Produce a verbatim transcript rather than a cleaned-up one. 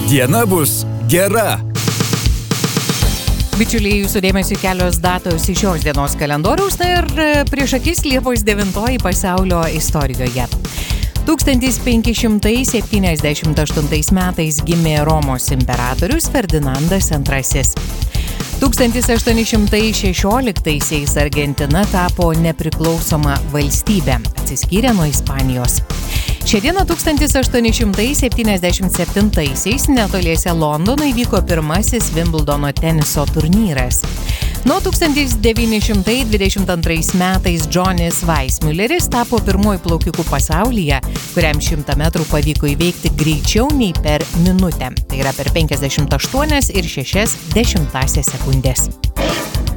Diena bus gera. Bičiuliai, jūsų dėmesio kelios datos iš šios dienos kalendoriaus, na ir prieš akis Liepos devintoji pasaulio istorijoje. tūkstantis penki šimtai septyniasdešimt aštuntais metais gimė Romos imperatorius Ferdinandas antrasis. tūkstantis aštuoni šimtai šešioliktaisiais Argentina tapo nepriklausoma valstybė, atsiskyrė nuo Ispanijos. Šią dieną tūkstantis aštuoni šimtai septyniasdešimt septintaisiais netoliese Londono įvyko pirmasis Wimbledono teniso turnyras. Nuo tūkstantis devyni šimtai dvidešimt antrais metais Johnny's Weissmülleris tapo pirmuoju plaukiku pasaulyje, kuriam šimtą metrų pavyko įveikti greičiau nei per minutę. Tai yra per penkiasdešimt aštuonias ir šešias dešimtąsias sekundės.